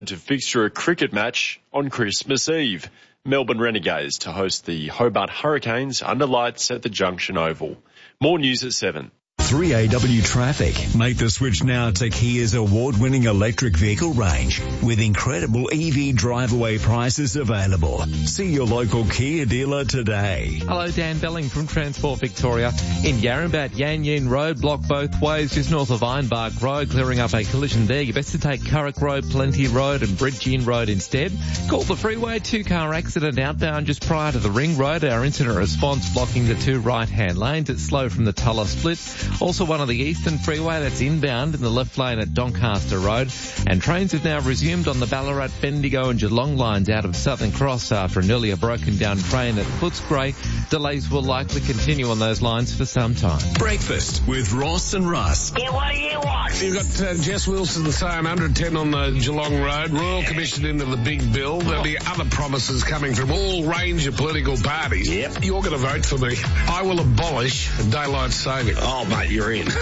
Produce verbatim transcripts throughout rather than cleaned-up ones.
to fixture a cricket match on Christmas Eve. Melbourne Renegades to host the Hobart Hurricanes under lights at the Junction Oval. More news at seven. three A W traffic. Make the switch now to Kia's award-winning electric vehicle range with incredible E V drive-away prices available. See your local Kia dealer today. Hello, Dan Belling from Transport Victoria. In Yarrambat, Yan Yin Road, blocked both ways just north of Ironbark Road, clearing up a collision there. You're best to take Currick Road, Plenty Road and Bridge Inn Road instead. Call the freeway, two-car accident outbound just prior to the Ring Road. Our incident response blocking the two right-hand lanes. It's slow from the Tulla split. Also one on the Eastern Freeway that's inbound in the left lane at Doncaster Road. And trains have now resumed on the Ballarat, Bendigo and Geelong lines out of Southern Cross after an earlier broken down train at Footscray. Delays will likely continue on those lines for some time. Breakfast with Ross and Russ. Yeah, what do you want? You've got uh, Jess Wilson saying one hundred ten on the Geelong Road, Royal Commission into the big bill. There'll be other promises coming from all range of political parties. Yep. You're going to vote for me. I will abolish daylight saving. Oh, mate, you're in.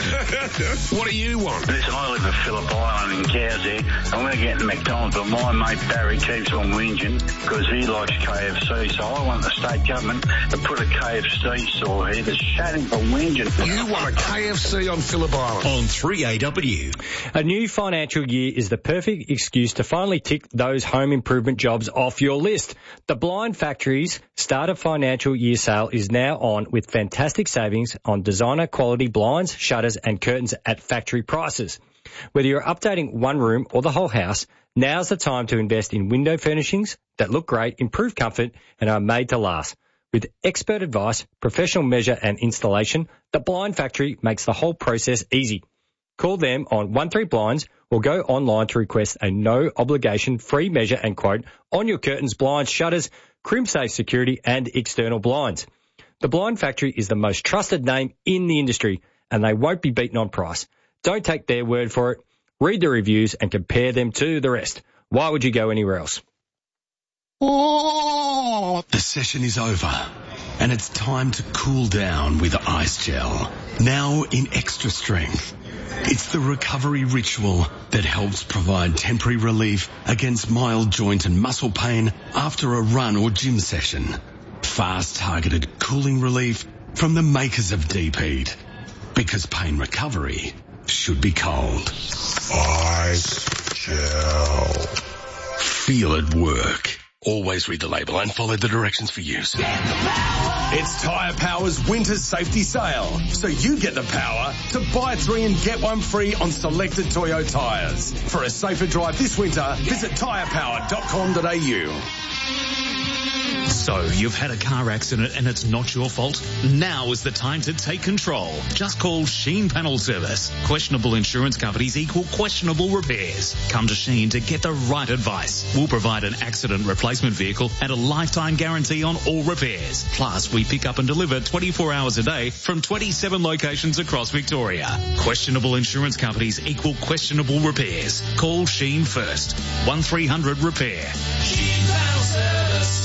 What do you want? Listen, I live at Phillip Island in Cowsey. I'm going to get to McDonald's, but my mate Barry keeps on whinging because he likes K F C. So I want the state government to put a K F C store here to shut him for whinging. You want a K F C on Phillip Island? On three A W. A new financial year is the perfect excuse to finally tick those home improvement jobs off your list. The Blind Factory's start of financial year sale is now on with fantastic savings on designer quality blinds, shutters and curtains at factory prices. Whether you're updating one room or the whole house, now's the time to invest in window furnishings that look great, improve comfort and are made to last. With expert advice, professional measure and installation, the Blind Factory makes the whole process easy. Call them on one three blinds or go online to request a no-obligation free measure and quote on your curtains, blinds, shutters, crimp-safe security and external blinds. The Blind Factory is the most trusted name in the industry and they won't be beaten on price. Don't take their word for it. Read the reviews and compare them to the rest. Why would you go anywhere else? The session is over and it's time to cool down with Ice Gel. Now in extra strength. It's the recovery ritual that helps provide temporary relief against mild joint and muscle pain after a run or gym session. Fast targeted cooling relief from the makers of Deep Heat. Because pain recovery should be cold. Ice Gel. Feel it work. Always read the label and follow the directions for use. It's Tyre Power's winter safety sale, so you get the power to buy three and get one free on selected Toyo tyres. For a safer drive this winter, visit tyre power dot com dot a u. So, you've had a car accident and it's not your fault? Now is the time to take control. Just call Sheen Panel Service. Questionable insurance companies equal questionable repairs. Come to Sheen to get the right advice. We'll provide an accident replacement vehicle and a lifetime guarantee on all repairs. Plus, we pick up and deliver twenty-four hours a day from twenty-seven locations across Victoria. Questionable insurance companies equal questionable repairs. Call Sheen first. one three hundred repair. Sheen Panel Service.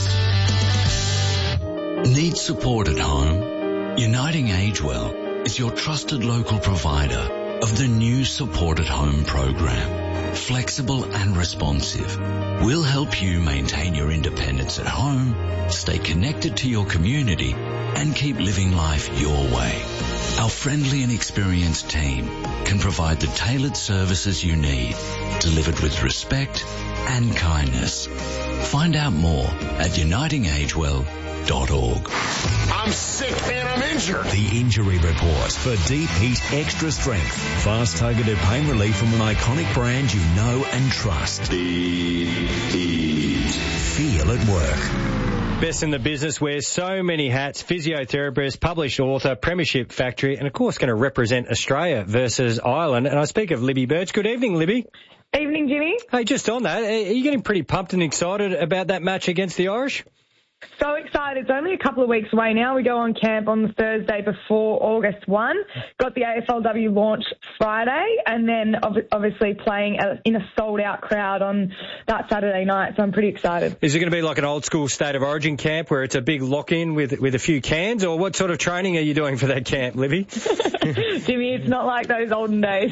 Need support at home? Uniting Agewell is your trusted local provider of the new Support at Home program. Flexible and responsive, we'll help you maintain your independence at home, stay connected to your community, and keep living life your way. Our friendly and experienced team can provide the tailored services you need, delivered with respect and kindness. Find out more at uniting agewell dot org. I'm sick and I'm injured. The Injury Report for Deep Heat Extra Strength. Fast targeted pain relief from an iconic brand you know and trust. Deep Heat. Feel it work. Best in the business, wears so many hats, physiotherapist, published author, premiership factory, and of course going to represent Australia versus Ireland. And I speak of Libby Birch. Good evening, Libby. Evening, Jimmy. Hey, just on that, are you getting pretty pumped and excited about that match against the Irish? So excited. It's only a couple of weeks away now. We go on camp on the Thursday before August first. Got the A F L W launch Friday, and then obviously playing in a sold-out crowd on that Saturday night. So I'm pretty excited. Is it going to be like an old-school State of Origin camp where it's a big lock-in with with a few cans, or what sort of training are you doing for that camp, Libby? Jimmy, it's not like those olden days.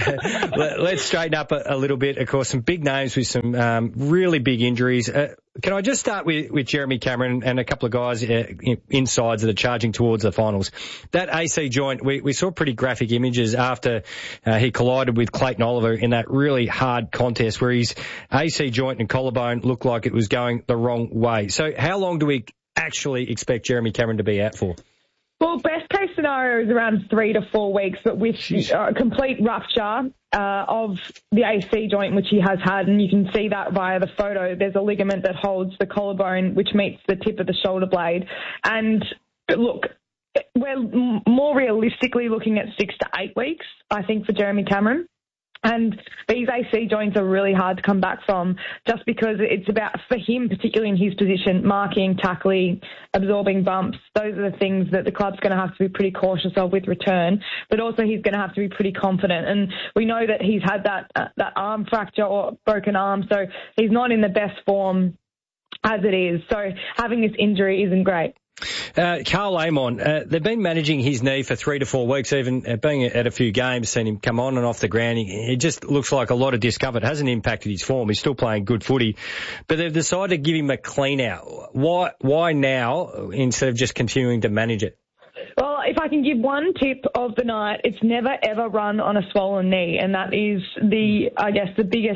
Let's straighten up a, a little bit. Of course, some big names with some um, really big injuries. Uh, Can I just start with, with Jeremy Cameron and a couple of guys uh, insides that are charging towards the finals? That A C joint, we, we saw pretty graphic images after uh, he collided with Clayton Oliver in that really hard contest where his A C joint and collarbone looked like it was going the wrong way. So how long do we actually expect Jeremy Cameron to be out for? Well, best case scenario is around three to four weeks, but with uh, complete rupture uh, of the A C joint, which he has had, and you can see that via the photo. There's a ligament that holds the collarbone, which meets the tip of the shoulder blade. And look, we're more realistically looking at six to eight weeks, I think, for Jeremy Cameron. And these A C joints are really hard to come back from just because it's about, for him, particularly in his position, marking, tackling, absorbing bumps. Those are the things that the club's going to have to be pretty cautious of with return, but also he's going to have to be pretty confident. And we know that he's had that uh, that arm fracture or broken arm, so he's not in the best form as it is. So having this injury isn't great. Uh, Karl Amon, uh, they've been managing his knee for three to four weeks, even uh, being at a few games, seen him come on and off the ground. It just looks like a lot of discomfort. It hasn't impacted his form. He's still playing good footy. But they've decided to give him a clean out. Why, why now instead of just continuing to manage it? Well, if I can give one tip of the night, it's never, ever run on a swollen knee. And that is the, I guess, the biggest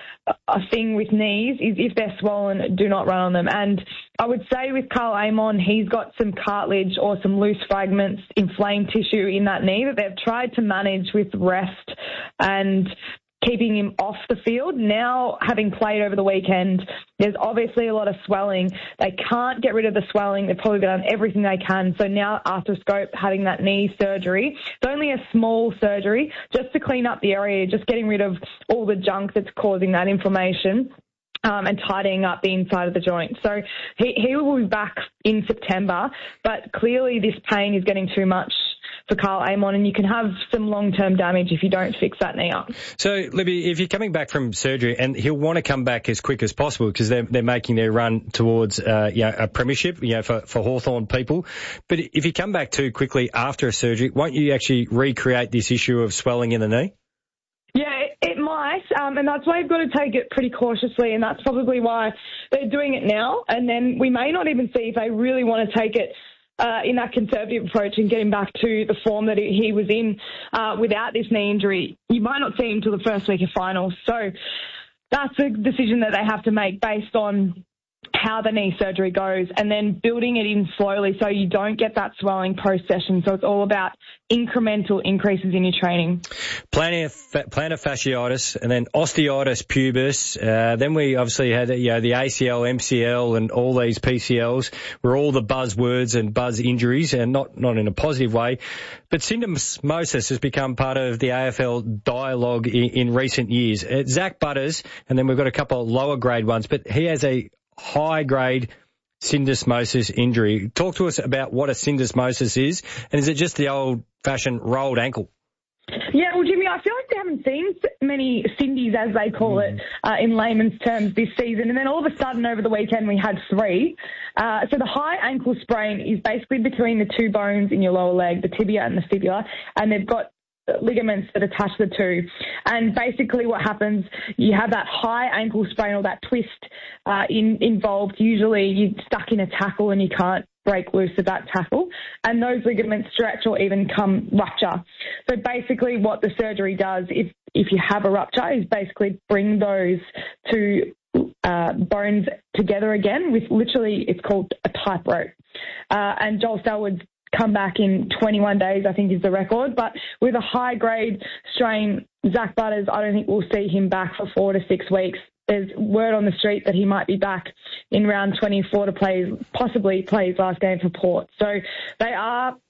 a thing with knees is if they're swollen, do not run on them. And I would say with Karl Amon, he's got some cartilage or some loose fragments, inflamed tissue in that knee that they've tried to manage with rest and keeping him off the field. Now, having played over the weekend, there's obviously a lot of swelling. They can't get rid of the swelling. They've probably done everything they can. So now, arthroscope, having that knee surgery, it's only a small surgery, just to clean up the area, just getting rid of all the junk that's causing that inflammation. Um, and tidying up the inside of the joint. So he, he will be back in September, but clearly this pain is getting too much for Karl Amon, and you can have some long-term damage if you don't fix that knee up. So, Libby, if you're coming back from surgery, and he'll want to come back as quick as possible because they're, they're making their run towards uh, you know, a premiership, you know, for, for Hawthorn people. But if you come back too quickly after a surgery, won't you actually recreate this issue of swelling in the knee? Yeah, it might, um, and that's why you've got to take it pretty cautiously, and that's probably why they're doing it now. And then we may not even see if they really want to take it uh, in that conservative approach and get him back to the form that he was in uh, without this knee injury. You might not see him until the first week of finals. So that's a decision that they have to make based on how the knee surgery goes, and then building it in slowly so you don't get that swelling post-session. So it's all about incremental increases in your training. Plantar, plantar fasciitis and then osteitis pubis. Uh, then we obviously had you know, the A C L, M C L and all these P C Ls were all the buzzwords and buzz injuries, and not, not in a positive way. But syndesmosis has become part of the A F L dialogue in, in recent years. Uh, Zach Butters, and then we've got a couple of lower grade ones, but he has a high-grade syndesmosis injury. Talk to us about what a syndesmosis is, and is it just the old-fashioned rolled ankle? Yeah, well, Jimmy, I feel like we haven't seen many Cindy's, as they call it, uh, in layman's terms this season. And then all of a sudden over the weekend we had three. Uh, so the high ankle sprain is basically between the two bones in your lower leg, the tibia and the fibula, and they've got ligaments that attach the two. And basically what happens, you have that high ankle sprain or that twist uh, in, involved. Usually you're stuck in a tackle and you can't break loose of that tackle, and those ligaments stretch or even come rupture. So basically what the surgery does, if, if you have a rupture, is basically bring those two uh, bones together again with literally, it's called a tightrope. Uh, and Joel Selwood's come back in twenty-one days, I think is the record. But with a high-grade strain, Zach Butters, I don't think we'll see him back for four to six weeks. There's word on the street that he might be back in round twenty-four to play, possibly play his last game for Port. So they are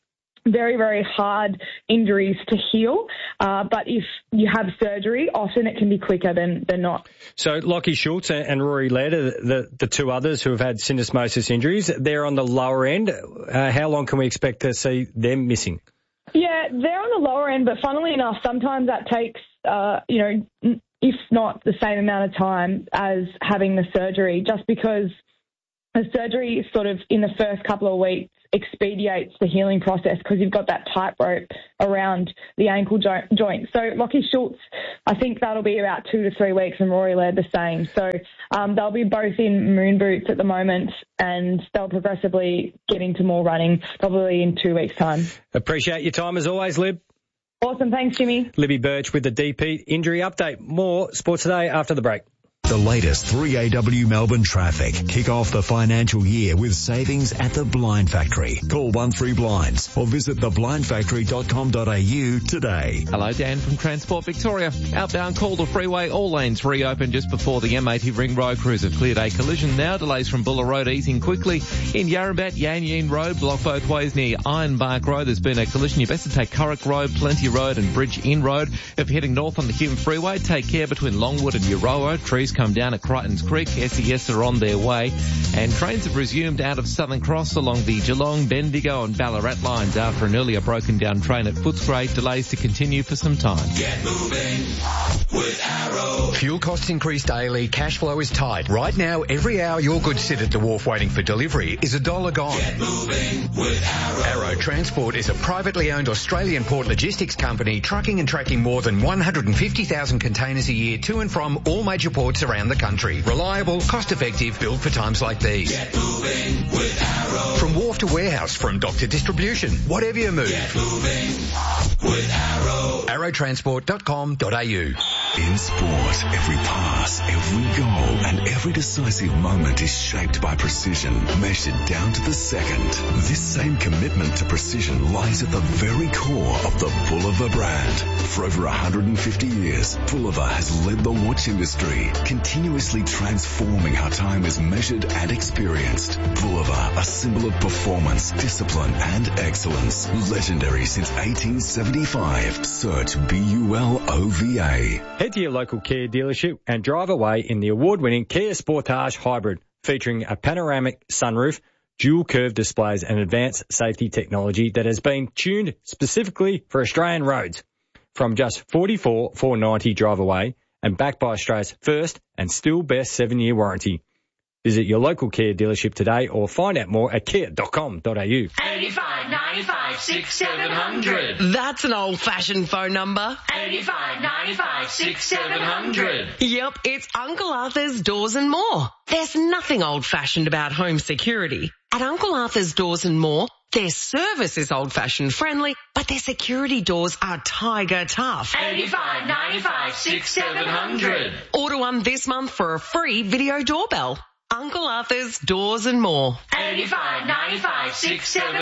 very, very hard injuries to heal. Uh, but if you have surgery, often it can be quicker than, than not. So Lockie Schultz and Rory Laird are the, the two others who have had syndesmosis injuries. They're on the lower end. Uh, how long can we expect to see them missing? Yeah, they're on the lower end, but funnily enough, sometimes that takes, uh, you know, if not the same amount of time as having the surgery, just because the surgery sort of in the first couple of weeks expedites the healing process because you've got that tightrope around the ankle jo- joint. So Lockie Schultz, I think that'll be about two to three weeks, and Rory Laird the same. So um, they'll be both in moon boots at the moment, and they'll progressively get into more running probably in two weeks' time. Appreciate your time as always, Lib. Awesome. Thanks, Jimmy. Libby Birch with the D P injury update. More Sports Today after the break. The latest three A W Melbourne traffic. Kick off the financial year with savings at the Blind Factory. Call one three blinds or visit the blind factory dot com dot a u today. Hello, Dan from Transport Victoria. Outbound Calder Freeway, all lanes reopened just before the M eighty Ring Road Cruiser cleared a collision. Now delays from Buller Road easing quickly. In Yarrambat, Yan Yean Road, blocked both ways near Ironbark Road. There's been a collision. You best to take Currick Road, Plenty Road and Bridge Inn Road. If you're heading north on the Hume Freeway, take care between Longwood and Euroa. Trees come down at Crichton's Creek. S E S are on their way. And trains have resumed out of Southern Cross along the Geelong, Bendigo and Ballarat lines after an earlier broken down train at Footscray. Delays to continue for some time. Get moving with Arrow. Fuel costs increase daily. Cash flow is tight. Right now, every hour your goods sit at the wharf waiting for delivery is a dollar gone. Get moving with Arrow. Arrow Transport is a privately owned Australian port logistics company trucking and tracking more than one hundred fifty thousand containers a year to and from all major ports around the country. Reliable, cost-effective, built for times like these. Get moving with Arrow. From wharf to warehouse, from dock to distribution, whatever you move. Get moving with Arrow. arrow transport dot com dot a u. In sport, every pass, every goal, and every decisive moment is shaped by precision, measured down to the second. This same commitment to precision lies at the very core of the Bulliver brand. For over one hundred fifty years, Bulliver has led the watch industry, continuously transforming how time is measured and experienced. Bulliver, a symbol of performance, discipline, and excellence. Legendary since eighteen seventy-five. Search B U L O V A. Head to your local Kia dealership and drive away in the award-winning Kia Sportage Hybrid, featuring a panoramic sunroof, dual curve displays and advanced safety technology that has been tuned specifically for Australian roads. From just forty-four thousand four hundred ninety dollars drive away and backed by Australia's first and still best seven-year warranty. Visit your local Kia dealership today or find out more at kia dot com dot a u. eighty-five ninety-five six seven hundred. That's an old-fashioned phone number. eighty-five ninety-five six seven hundred. Yep, it's Uncle Arthur's Doors and More. There's nothing old-fashioned about home security. At Uncle Arthur's Doors and More, their service is old-fashioned friendly, but their security doors are tiger tough. eighty-five ninety-five six seven hundred. Order one this month for a free video doorbell. Uncle Arthur's Doors and More. eighty-five ninety-five six seven